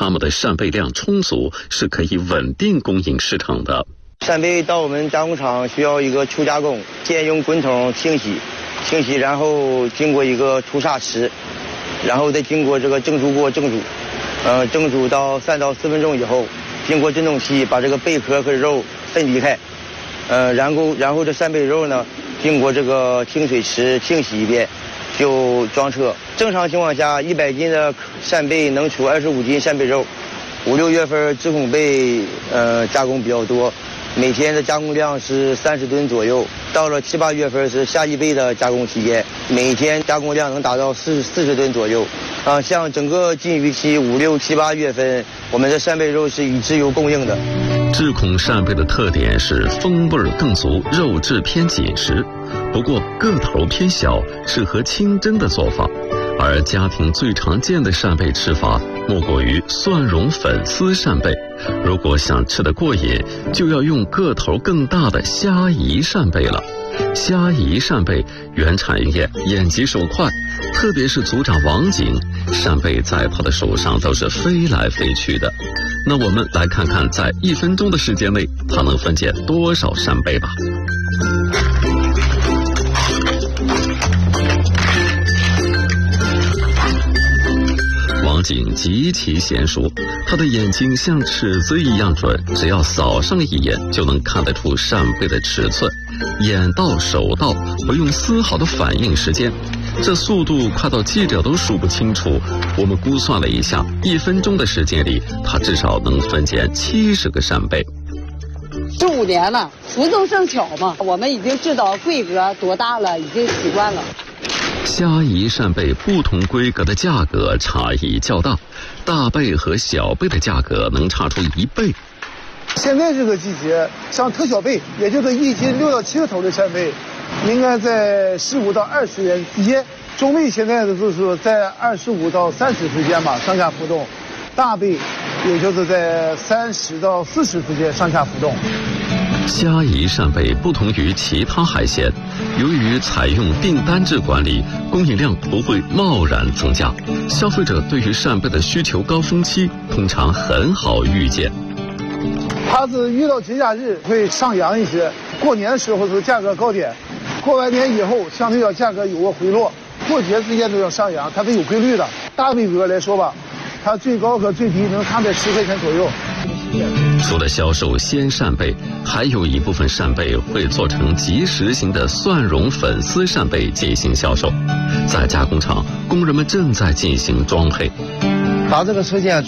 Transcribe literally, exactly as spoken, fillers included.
它们的扇贝量充足，是可以稳定供应市场的。 扇贝到我们加工厂需要一个初加工，先用滚筒清洗，清洗然后经过一个除沙池，然后再经过这个蒸煮锅蒸煮，呃，蒸煮到三到四分钟以后，经过震动器把这个贝壳和肉分离开，呃，然后然后这扇贝肉呢，经过这个清水池清洗一遍，就装车。正常情况下，一百斤的扇贝能出二十五斤扇贝肉。五六月份自烘贝呃加工比较多，每天的加工量是三十吨左右。到了七八月份是夏季贝的加工期间，每天加工量能达到四四十吨左右。啊，像整个禁渔期五六七八月份，我们的扇贝肉是以自由供应的。 制孔扇贝的特点是风味更足，肉质偏紧实，不过个头偏小，适合清蒸的做法。而家庭最常见的扇贝吃法莫过于蒜蓉粉丝扇贝，如果想吃得过瘾，就要用个头更大的虾夷扇贝了。虾夷扇贝原产业眼疾手快，特别是组长王景，扇贝在他的手上都是飞来飞去的。那我们来看看在一分钟的时间内他能分拣多少扇贝吧。王景极其娴熟，他的眼睛像尺子一样准，只要扫上一眼就能看得出扇贝的尺寸，眼到手到，不用丝毫的反应时间，这速度快到记者都数不清楚。我们估算了一下，一分钟的时间里，他至少能分拣七十个扇贝。 十五年了，福中生巧嘛，我们已经知道规格多大了，已经习惯了。 虾夷扇贝不同规格的价格差异较大，大贝和小贝的价格能差出一倍。 现在这个季节，像特小贝，也就是一斤六到七个头的扇贝，应该在十五到二十元之间。中贝现在的就是在二十五到三十之间吧，上下浮动。大贝也就是在三十到四十之间上下浮动。 虾夷扇贝不同于其他海鲜，由于采用订单制管理，供应量不会贸然增加，消费者对于扇贝的需求高峰期通常很好预见。 它是遇到节假日会上扬一些，过年的时候是价格高点，过完年以后相对要价格有个回落，过节之间都要上扬，它是有规律的。大贝壳来说吧，它最高和最低能差在十块钱左右。 除了销售鲜扇贝，还有一部分扇贝会做成即食型的蒜蓉粉丝扇贝进行销售。在加工厂，工人们正在进行装配， 把这个车间